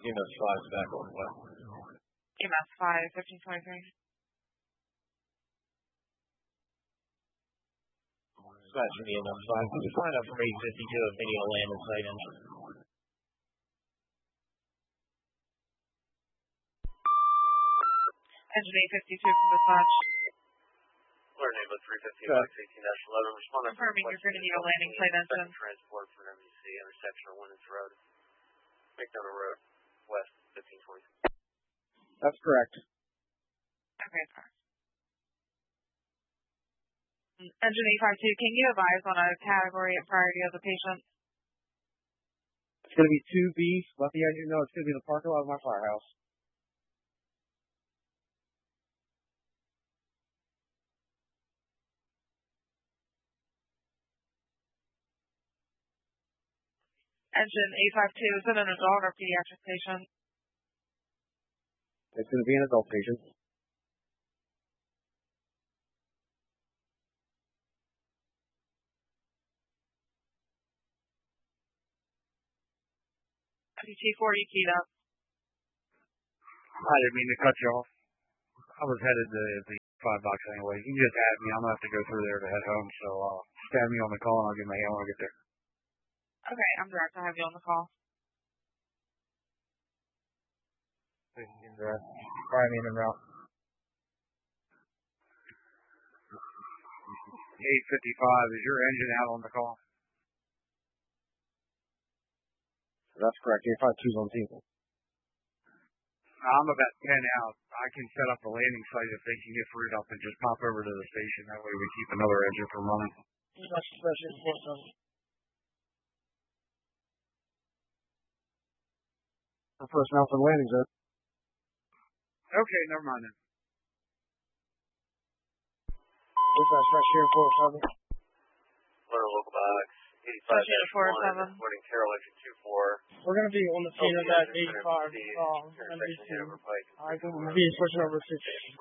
EMS 5 back on west. EMS 5, 1523. Dispatch from EMS 5. Can you find out from 852 if they need a land in sight engine? Engine 852 from dispatch. Alert name of 315 Box 18-11. Respond. Confirming you're going to need a landing sight engine. Transport for an MDC intersection on Winans Road. McDonough Road, west 1520. That's correct. Okay, sir. Engine 852, can you advise on a category and priority of the patient? It's going to be 2B. Let the engine know it's going to be in the parking lot of my firehouse. Engine 852, is it an adult or pediatric patient? It's going to be an adult patient. T4, you keyed up. I didn't mean to cut you off. I was headed to the 5 box anyway. You can just add me. I'm going to have to go through there to head home. So stab me on the call and I'll get my hand when I get there. Okay, I'm direct. I'll have you on the call. Indirect. Fire me in and route. 855, is your engine out on the call? That's correct. 852's on team. I'm about 10 out. I can set up the landing site if they can get freed up and just pop over to the station. That way we keep another engine from running. Personnel for the landing zone. Okay, never mind then. Dispatch, fresh here, 407. Alert local box 85-1, reporting Carroll engine 24. We're going to be on the scene of that 85 MDC. I will be switching over to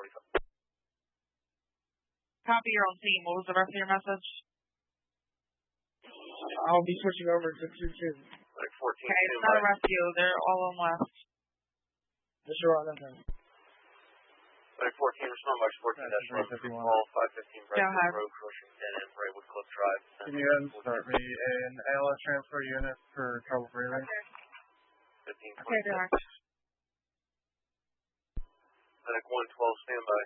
45. Copy, you're on scene. What was the rest of your message? I'll be switching over to 22. Like 14. Okay, it's not a rescue. They're all on west. Yes, you're on that time. Like 14, respond box 14-1, all 515 Brightwood Road, Cushington, and Brightwood Cliff Drive. Can you start me an ALS transfer unit for trouble breathing? Okay. 15, okay, direct. Medic 112, standby.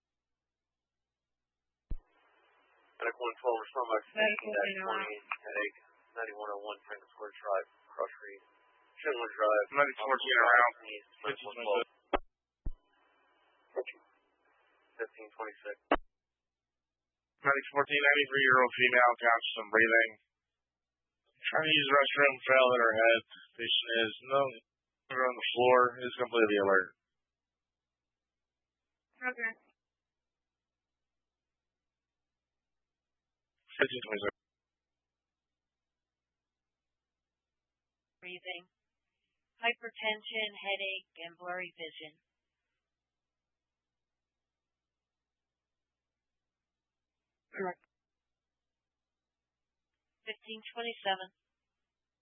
Medic 112, respond box 18-20, headache 9101, Franklin Square Drive, Crush Reed, Schindler Drive. Medic 14 around. 1526. Medic 14, 93-year-old female, conscious and breathing. Trying to use the restroom, fell at her head. Patient is no longer on the floor, is completely alert. Okay. 1526. Breathing, hypertension, headache, and blurry vision. Correct. 1527.